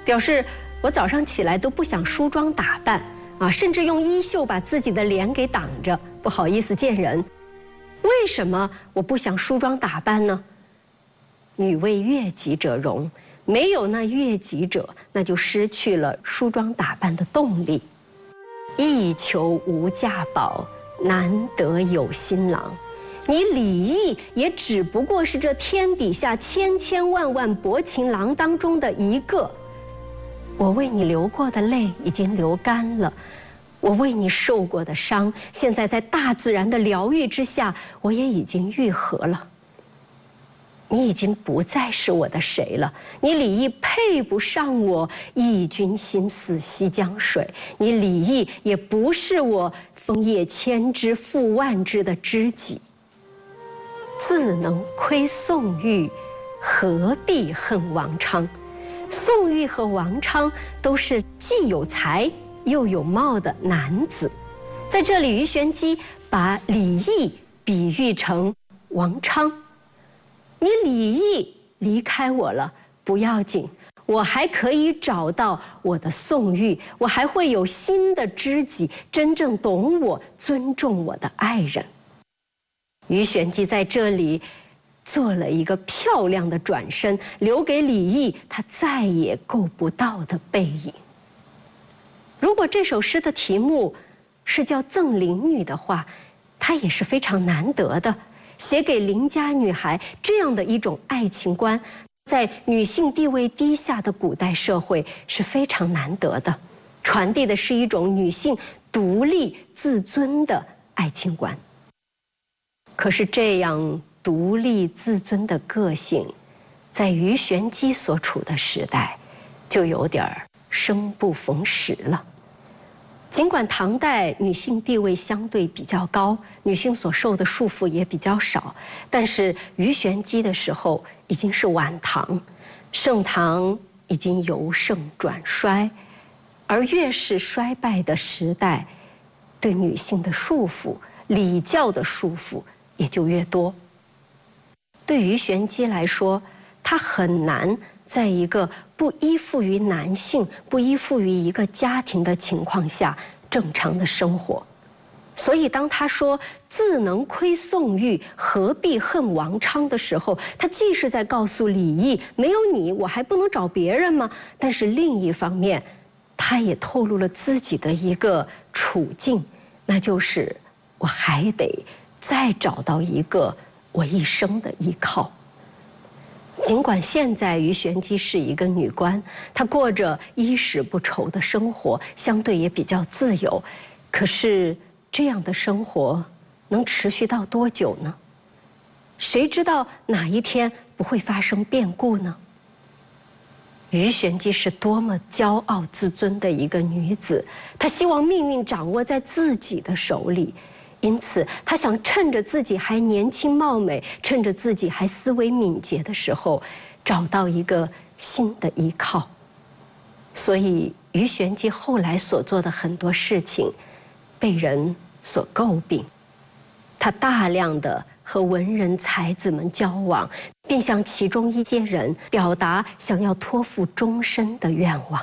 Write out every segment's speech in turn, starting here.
表示我早上起来都不想梳妆打扮啊，甚至用衣袖把自己的脸给挡着，不好意思见人。为什么我不想梳妆打扮呢？女为悦己者容，没有那悦己者，那就失去了梳妆打扮的动力。亦求无价宝，难得有新郎。你李益也只不过是这天底下千千万万薄情郎当中的一个。我为你流过的泪已经流干了，我为你受过的伤，现在在大自然的疗愈之下，我也已经愈合了。你已经不再是我的谁了，你李益配不上我忆君心似西江水，你李益也不是我枫叶千枝负万枝的知己。自能窥宋玉，何必恨王昌？宋玉和王昌都是既有才又有貌的男子，在这里鱼玄机把李益比喻成王昌。你李益离开我了不要紧，我还可以找到我的宋玉，我还会有新的知己，真正懂我、尊重我的爱人。鱼玄机在这里做了一个漂亮的转身，留给李益他再也够不到的背影。如果这首诗的题目是叫《赠邻女》的话，它也是非常难得的。写给邻家女孩这样的一种爱情观，在女性地位低下的古代社会是非常难得的，传递的是一种女性独立自尊的爱情观。可是这样独立自尊的个性，在鱼玄机所处的时代，就有点生不逢时了。尽管唐代女性地位相对比较高，女性所受的束缚也比较少，但是鱼玄机的时候已经是晚唐，盛唐已经由盛转衰，而越是衰败的时代，对女性的束缚、礼教的束缚也就越多。对鱼玄机来说，她很难在一个不依附于男性、不依附于一个家庭的情况下正常的生活。所以当他说自能窥宋玉，何必恨王昌的时候，他既是在告诉李益，没有你我还不能找别人吗？但是另一方面，他也透露了自己的一个处境，那就是我还得再找到一个我一生的依靠。尽管现在鱼玄机是一个女官，她过着衣食不愁的生活，相对也比较自由，可是这样的生活能持续到多久呢？谁知道哪一天不会发生变故呢？鱼玄机是多么骄傲自尊的一个女子，她希望命运掌握在自己的手里，因此她想趁着自己还年轻貌美，趁着自己还思维敏捷的时候，找到一个新的依靠。所以鱼玄机后来所做的很多事情被人所诟病，她大量的和文人才子们交往，并向其中一些人表达想要托付终身的愿望。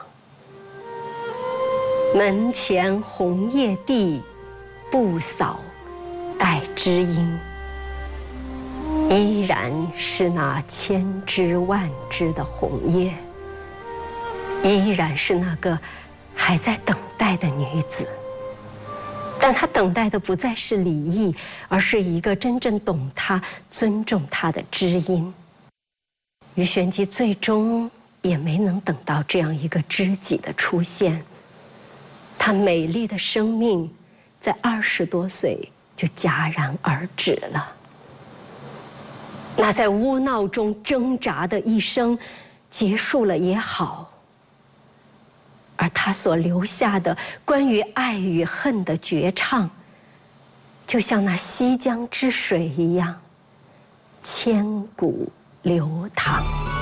门前红叶地，不扫待知音，依然是那千枝万枝的红叶，依然是那个还在等待的女子。但她等待的不再是李益，而是一个真正懂她、尊重她的知音。鱼玄机最终也没能等到这样一个知己的出现，她美丽的生命在20多岁就戛然而止了。那在污闹中挣扎的一生结束了也好，而他所留下的关于爱与恨的绝唱，就像那西江之水一样，千古流淌。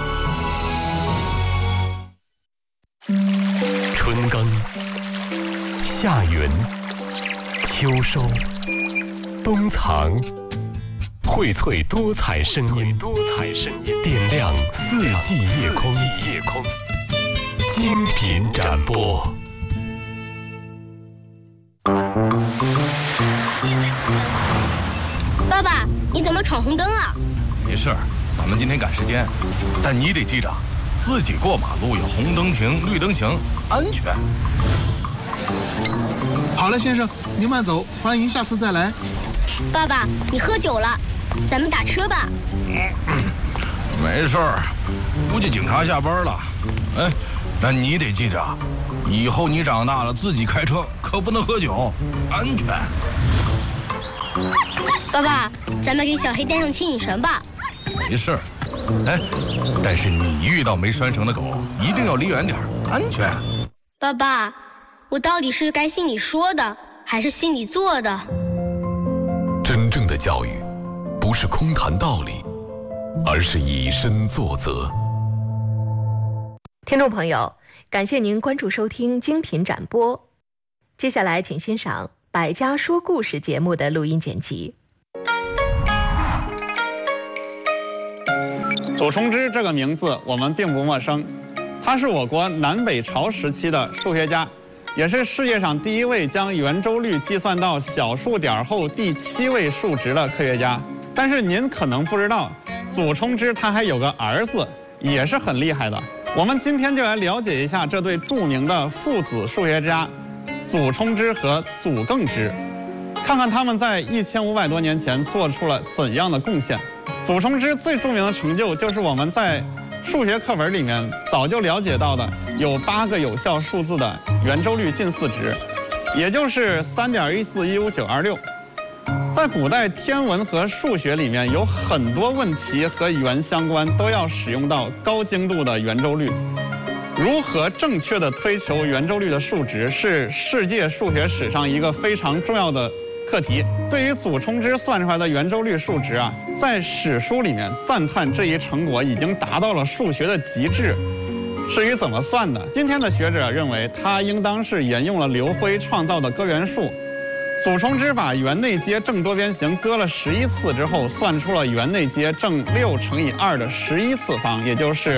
春耕、夏耘、秋收、冬藏，荟萃多彩声音，点亮四季夜空。 精品展播。 爸爸，你怎么闯红灯啊？ 没事儿，咱们今天赶时间，但你得记着，自己过马路有红灯停，绿灯行，安全。 好了，先生，您慢走，欢迎下次再来。 爸爸，你喝酒了，咱们打车吧。 没事儿，估计警察下班了。哎，但你得记着，以后你长大了自己开车可不能喝酒，安全。 爸爸，咱们给小黑带上牵引绳吧。 没事儿，哎，但是你遇到没拴绳的狗，一定要离远点，安全。 爸爸，我到底是该信你说的，还是信你做的？ 真正的教育，不是空谈道理，而是以身作则。 听众朋友，感谢您关注收听精品展播。接下来，请欣赏《百家说故事》节目的录音剪辑。 祖冲之这个名字我们并不陌生，他是我国南北朝时期的数学家，也是世界上第一位将圆周率计算到小数点后第7位数值的科学家。但是您可能不知道，祖冲之他还有个儿子，也是很厉害的。我们今天就来了解一下这对著名的父子数学家祖冲之和祖更之，看看他们在1500多年前做出了怎样的贡献。祖冲之最著名的成就就是我们在数学课文里面早就了解到的，有8个有效数字的圆周率近似值，也就是3.1415926。在古代天文和数学里面，有很多问题和圆相关，都要使用到高精度的圆周率。如何正确的推求圆周率的数值，是世界数学史上一个非常重要的课题。对于祖冲之算出来的圆周率数值啊，在史书里面赞叹这一成果已经达到了数学的极致。至于怎么算的，今天的学者认为他应当是沿用了刘辉创造的割圆术。祖冲之把圆内接正多边形割了11次之后，算出了圆内接正6乘以2的11次方，也就是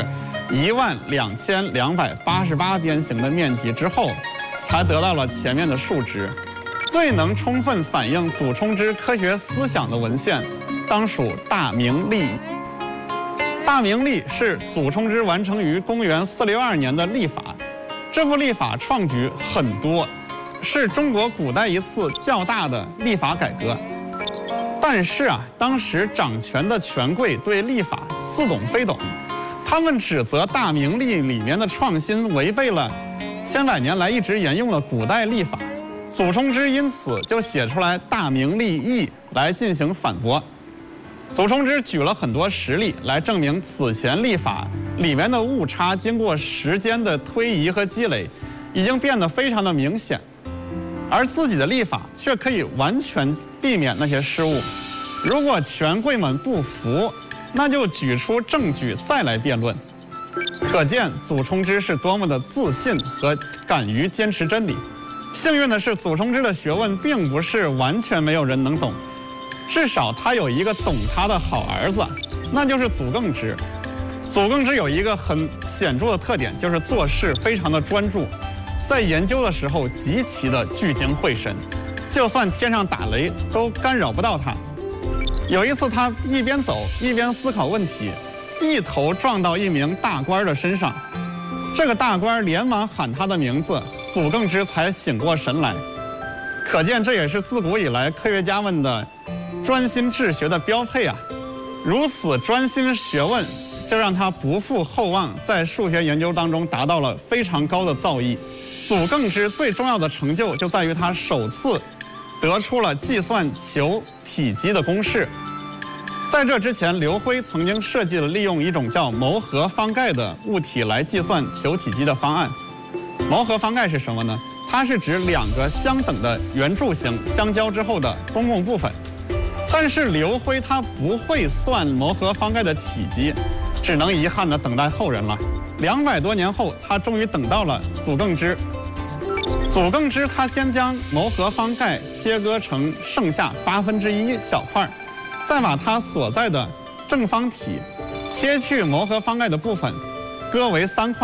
12288边形的面积之后，才得到了前面的数值。最能充分反映祖冲之科学思想的文献，当属《大明历》。《大明历》是祖冲之完成于公元462年的历法，这部历法创举很多，是中国古代一次较大的历法改革。但是啊，当时掌权的权贵对历法似懂非懂，他们指责《大明历》里面的创新违背了千百年来一直沿用的古代历法。祖冲之因此就写出来《大明历义》来进行反驳。祖冲之举了很多实例来证明此前历法里面的误差经过时间的推移和积累，已经变得非常的明显，而自己的历法却可以完全避免那些失误。如果权贵们不服，那就举出证据再来辩论。可见祖冲之是多么的自信和敢于坚持真理。幸运的是，祖冲之的学问并不是完全没有人能懂，至少他有一个懂他的好儿子，那就是祖更之。祖更之有一个很显著的特点，就是做事非常的专注，在研究的时候极其的聚精会神，就算天上打雷都干扰不到他。有一次，他一边走一边思考问题，一头撞到一名大官的身上，这个大官连忙喊他的名字，祖更之才醒过神来。可见这也是自古以来科学家们的专心治学的标配啊！如此专心学问，就让他不负厚望，在数学研究当中达到了非常高的造诣。祖更之最重要的成就就在于他首次得出了计算球体积的公式。在这之前，刘辉曾经设计了利用一种叫牟合方盖的物体来计算球体积的方案。牟合方盖是什么呢？它是指2个相等的圆柱形相交之后的公共部分。但是刘辉他不会算牟合方盖的体积，只能遗憾地等待后人了。200多年后，他终于等到了祖更之。祖更之他先将牟合方盖切割成剩下1/8小块，再把它所在的正方体切去牟合方盖的部分，割为3块，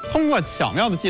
通过巧妙的计